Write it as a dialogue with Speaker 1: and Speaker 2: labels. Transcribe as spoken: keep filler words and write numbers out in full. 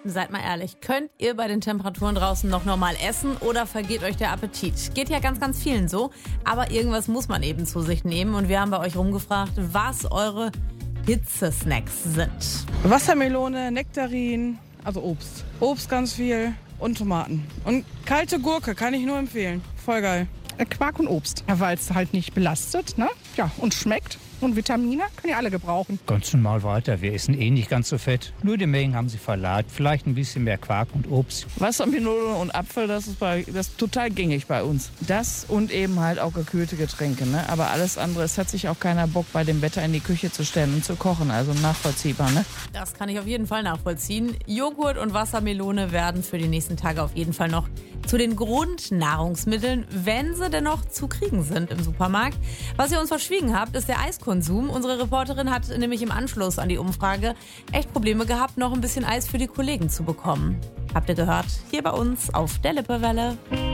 Speaker 1: Seid mal ehrlich, könnt ihr bei den Temperaturen draußen noch normal essen oder vergeht euch der Appetit? Geht ja ganz, ganz vielen so, aber irgendwas muss man eben zu sich nehmen und wir haben bei euch rumgefragt, was eure Hitzesnacks sind.
Speaker 2: Wassermelone, Nektarin, also Obst. Obst ganz viel und Tomaten. Und kalte Gurke kann ich nur empfehlen. Voll geil.
Speaker 3: Quark und Obst, ja, weil es halt nicht belastet, ne? Ja, und schmeckt. Und Vitamine können ja alle gebrauchen.
Speaker 4: Ganz normal weiter. Wir essen eh nicht ganz so fett. Nur die Mengen haben sie verlagert. Vielleicht ein bisschen mehr Quark und Obst.
Speaker 2: Wassermelone und Apfel, das ist, bei, das ist total gängig bei uns. Das und eben halt auch gekühlte Getränke. Ne? Aber alles andere, es hat sich auch keiner Bock, bei dem Wetter in die Küche zu stellen und zu kochen. Also nachvollziehbar, ne?
Speaker 1: Das kann ich auf jeden Fall nachvollziehen. Joghurt und Wassermelone werden für die nächsten Tage auf jeden Fall noch zu den Grundnahrungsmitteln, wenn sie denn noch zu kriegen sind im Supermarkt. Was ihr uns verschwiegen habt, ist der Eiskonsum. Unsere Reporterin hat nämlich im Anschluss an die Umfrage echt Probleme gehabt, noch ein bisschen Eis für die Kollegen zu bekommen. Habt ihr gehört? Hier bei uns auf der Lippewelle.